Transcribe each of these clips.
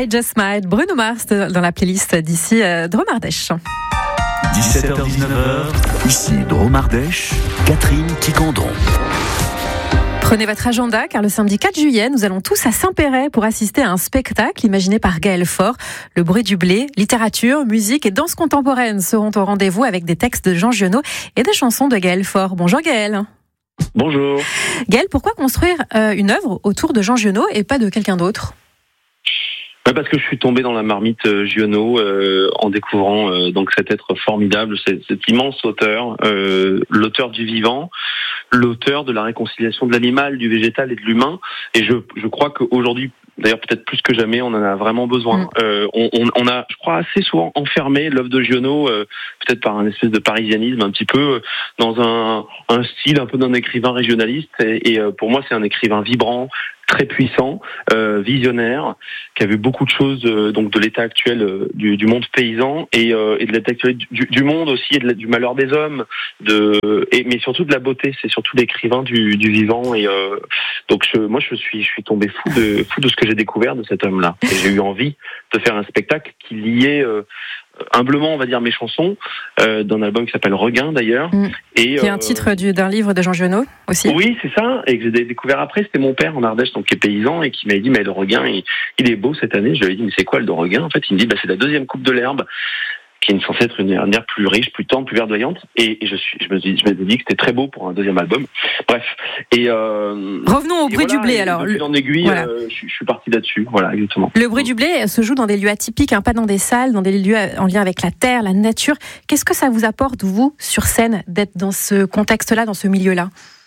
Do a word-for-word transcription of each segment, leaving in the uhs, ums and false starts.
I Just Might, Bruno Mars dans la playlist d'ici euh, Drôme Ardèche. dix-sept heures dix-neuf, ici Drôme Ardèche, Catherine Ticandron. Prenez votre agenda car le samedi quatre juillet, nous allons tous à Saint-Péret pour assister à un spectacle imaginé par Gaël Faure. Le bruit du blé, littérature, musique et danse contemporaine seront au rendez-vous avec des textes de Jean Giono et des chansons de Gaël Faure. Bonjour Gaël. Bonjour. Gaël, pourquoi construire euh, une œuvre autour de Jean Giono et pas de quelqu'un d'autre ? Ouais, parce que je suis tombé dans la marmite euh, Giono euh, en découvrant euh, donc cet être formidable, cet, cet immense auteur, euh, l'auteur du vivant, l'auteur de la réconciliation de l'animal, du végétal et de l'humain. Et je, je crois qu'aujourd'hui, d'ailleurs peut-être plus que jamais, on en a vraiment besoin. Mmh. Euh, on, on, on a, je crois, assez souvent enfermé l'œuvre de Giono, euh, peut-être par un espèce de parisianisme un petit peu, euh, dans un, un style un peu d'un écrivain régionaliste. Et, et euh, pour moi, c'est un écrivain vibrant, très puissant, euh, visionnaire, qui a vu beaucoup de choses euh, donc de l'état actuel euh, du, du monde paysan et, euh, et de l'état actuel du, du monde aussi, et de la, du malheur des hommes, de, et, mais surtout de la beauté. C'est surtout l'écrivain du, du vivant. Et euh, donc je, moi, je suis, je suis tombé fou de, fou de ce que j'ai découvert de cet homme-là. Et j'ai eu envie de faire un spectacle qui liait euh, humblement, on va dire, mes chansons, euh, d'un album qui s'appelle Regain d'ailleurs. Mmh. Et, qui est euh, un titre du, d'un livre de Jean Giono aussi. Oui, c'est ça, et que j'ai découvert après. C'était mon père en Ardèche, donc qui est paysan, et qui m'avait dit, mais le Regain, il, il est beau cette année. Je lui ai dit, mais c'est quoi le de Regain ? En fait, il me dit, bah, c'est la deuxième coupe de l'herbe, qui est censée être une herbe plus riche, plus tendre, plus verdoyante. Et, et je suis, je me suis, je me suis dit que c'était très beau pour un deuxième album. Bref. Et euh, revenons au et bruit voilà, du blé alors. Le... En aiguille, voilà. euh, je, je suis parti là-dessus. Voilà, exactement. Le bruit du blé se joue dans des lieux atypiques, hein, pas dans des salles, dans des lieux en lien avec la terre, la nature. Qu'est-ce que ça vous apporte, vous, sur scène, d'être dans ce contexte-là, dans ce milieu-là ?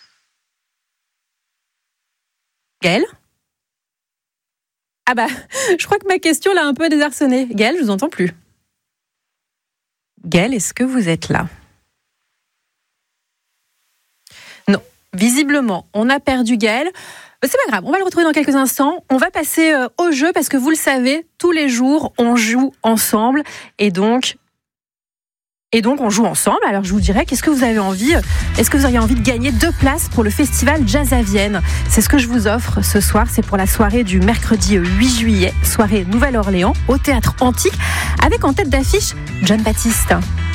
Gaël ? Ah bah, je crois que ma question l'a un peu désarçonnée. Gaël, je vous entends plus. Gaël, est-ce que vous êtes là ? Non, visiblement, on a perdu Gaël. C'est pas grave, on va le retrouver dans quelques instants. On va passer au jeu parce que vous le savez, tous les jours, on joue ensemble et donc... Et donc, on joue ensemble. Alors, je vous dirais, qu'est-ce que vous avez envie ? Est-ce que vous auriez envie de gagner deux places pour le festival Jazz à Vienne ? C'est ce que je vous offre ce soir. C'est pour la soirée du mercredi huit juillet, soirée Nouvelle-Orléans, au Théâtre Antique, avec en tête d'affiche John Baptiste.